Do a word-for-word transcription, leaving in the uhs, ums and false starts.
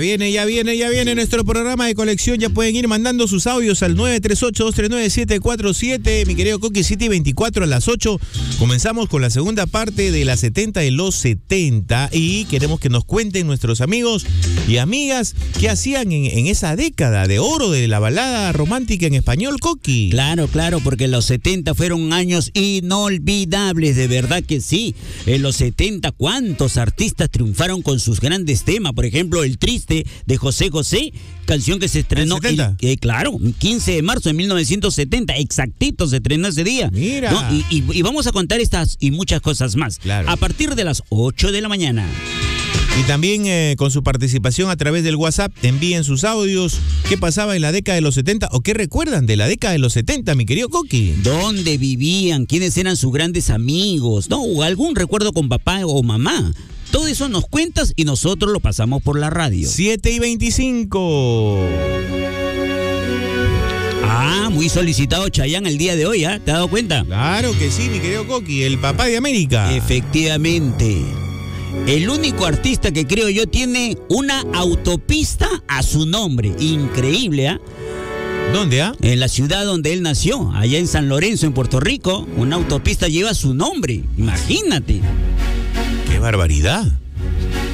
viene, ya viene, ya viene nuestro programa de colección. Ya pueden ir mandando sus audios al nueve tres ocho, dos tres nueve, siete cuatro siete. Mi querido Coqui, siete y veinticuatro a las ocho. Comenzamos con la segunda parte de la setenta de los setenta. Y queremos que nos cuenten nuestros amigos y amigas qué hacían en, en esa década de oro de la balada romántica en español, Coqui. Claro, claro, porque los setenta fueron años inolvidables, de verdad que sí. En los setenta, ¿cuántos artistas triunfaron con sus grandes temas? Por ejemplo, El Triste de José José, canción que se estrenó, ¿El setenta? El, eh, claro, quince de marzo de mil novecientos setenta, exactito se estrenó ese día. Mira. ¿No? Y, y, y vamos a contar estas y muchas cosas más. Claro. A partir de las ocho de la mañana. Y también eh, con su participación a través del WhatsApp, envíen sus audios. ¿Qué pasaba en la década de los setenta? ¿O qué recuerdan de la década de los setenta, mi querido Coqui? ¿Dónde vivían? ¿Quiénes eran sus grandes amigos? ¿No? ¿O algún recuerdo con papá o mamá? Todo eso nos cuentas y nosotros lo pasamos por la radio. siete y veinticinco. Ah, muy solicitado Chayanne el día de hoy, ¿ah? ¿Te has dado cuenta? Claro que sí, mi querido Coqui, el papá de América. Efectivamente. El único artista que creo yo tiene una autopista a su nombre. Increíble, ¿ah? ¿Dónde, ah? En la ciudad donde él nació, allá en San Lorenzo, en Puerto Rico, una autopista lleva su nombre. Imagínate. ¡Qué barbaridad!